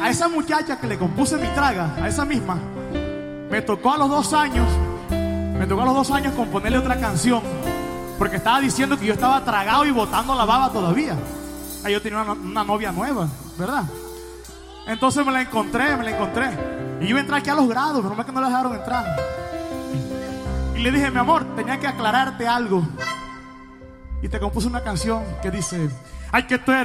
a esa muchacha que le compuse mi traga, a esa misma, me tocó a los 2 años componerle otra canción, porque estaba diciendo que yo estaba tragado y botando la baba todavía. Ahí yo tenía una novia nueva, ¿verdad? Entonces me la encontré. Y yo iba a entrar aquí a los grados, pero no es que no la dejaron entrar. Y le dije, mi amor, tenía que aclararte algo. Y te compuse una canción que dice: ay, que tú eres